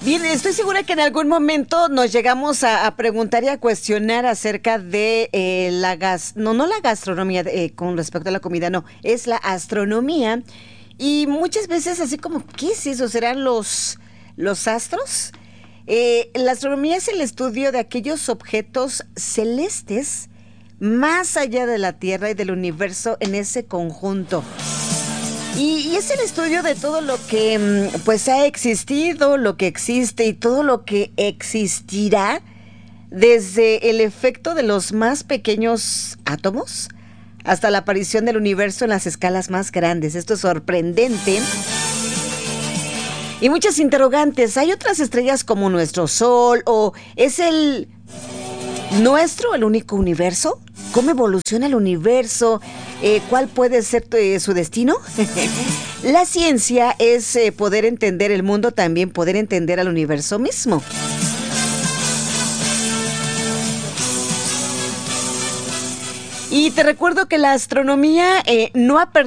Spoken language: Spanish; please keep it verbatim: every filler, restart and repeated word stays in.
Bien, estoy segura que en algún momento nos llegamos a, a preguntar y a cuestionar acerca de eh, la gas, no, no la gastronomía eh, con respecto a la comida, no, es la astronomía. Y muchas veces así como, ¿qué es eso? ¿Serán los, los astros? Eh, la astronomía es el estudio de aquellos objetos celestes más allá de la Tierra y del universo en ese conjunto. Y, y es el estudio de todo lo que pues ha existido, lo que existe y todo lo que existirá, desde el efecto de los más pequeños átomos hasta la aparición del universo en las escalas más grandes. Esto es sorprendente. Y muchas interrogantes. ¿Hay otras estrellas como nuestro Sol? ¿O es el nuestro el único universo? ¿Cómo evoluciona el universo? Eh, ¿Cuál puede ser eh, su destino? La ciencia es eh, poder entender el mundo, también poder entender al universo mismo. Y te recuerdo que la astronomía eh, no ha perdido